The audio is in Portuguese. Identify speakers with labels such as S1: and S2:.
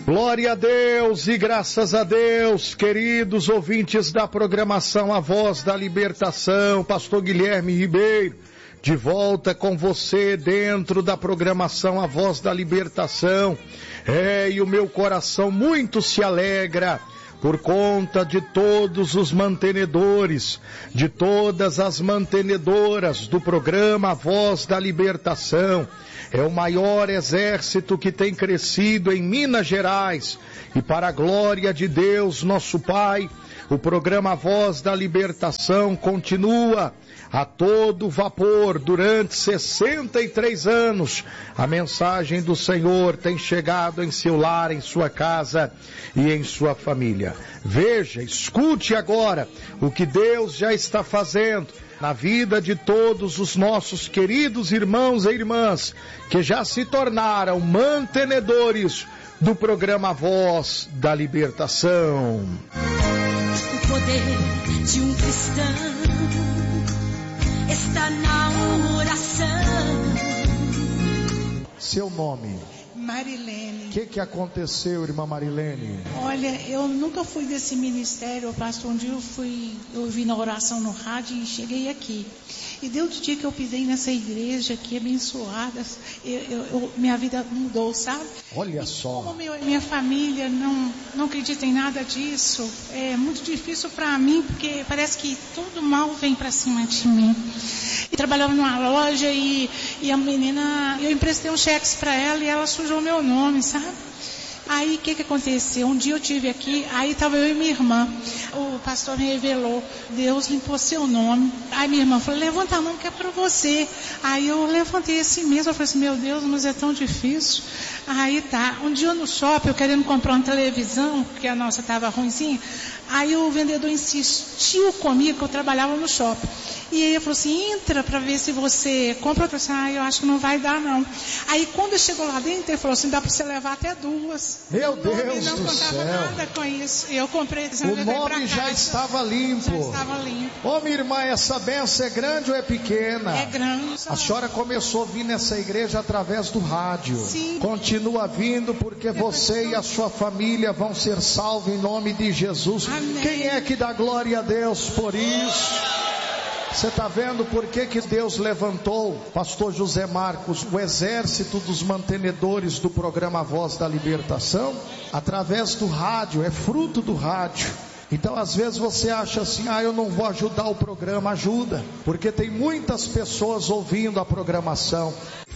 S1: Glória a Deus e graças a Deus, queridos ouvintes da programação A Voz da Libertação, Pastor Guilherme Ribeiro, de volta com você dentro da programação A Voz da Libertação. E o meu coração muito se alegra por conta de todos os mantenedores, de todas as mantenedoras do programa A Voz da Libertação. É o maior exército que tem crescido em Minas Gerais. E para a glória de Deus, nosso Pai, o programa A Voz da Libertação continua a todo vapor durante 63 anos. A mensagem do Senhor tem chegado em seu lar, em sua casa e em sua família. Veja, escute agora o que Deus já está fazendo na vida de todos os nossos queridos irmãos e irmãs que já se tornaram mantenedores do programa A Voz da Libertação.
S2: O poder de um cristão está na oração.
S1: Seu nome?
S3: Marilene.
S1: O que aconteceu, irmã Marilene?
S3: Olha, eu nunca fui desse ministério, pastor. Um dia eu vi na oração no rádio e cheguei aqui. E desde o dia que eu pisei nessa igreja aqui, abençoada, minha vida mudou, sabe?
S1: Olha só.
S3: Como minha família não acredita em nada disso, é muito difícil para mim, porque parece que todo mal vem para cima de mim. E trabalhava numa loja e a menina, eu emprestei uns cheques para ela e ela sujou meu nome, sabe? Aí o que aconteceu? Um dia eu tive aqui, aí estava eu e minha irmã. O pastor me revelou, Deus limpou seu nome. Aí minha irmã falou, levanta a mão que é para você. Aí eu levantei assim mesmo, eu falei assim, meu Deus, mas é tão difícil. Aí tá, um dia no shopping, eu querendo comprar uma televisão, porque a nossa estava ruimzinha. Aí o vendedor insistiu comigo, que eu trabalhava no shopping. E aí ele falou assim, entra para ver se você compra. Eu falei assim, eu acho que não vai dar não. Aí quando chegou lá dentro, ele falou assim, dá para você levar até 2.
S1: Meu Deus do céu.
S3: Não contava nada com isso. Eu comprei.
S1: O nome já estava limpo.
S3: Já estava limpo.
S1: Ô minha irmã, essa benção é grande ou é pequena?
S3: É grande.
S1: A senhora começou a vir nessa igreja através do rádio.
S3: Sim.
S1: Continua vindo porque você e a sua família vão ser salvos em nome de Jesus.
S3: Amém.
S1: Quem é que dá glória a Deus por isso? Você está vendo por que Deus levantou, pastor José Marcos, o exército dos mantenedores do programa A Voz da Libertação? Através do rádio, é fruto do rádio. Então às vezes você acha assim, eu não vou ajudar o programa. Ajuda, porque tem muitas pessoas ouvindo a programação.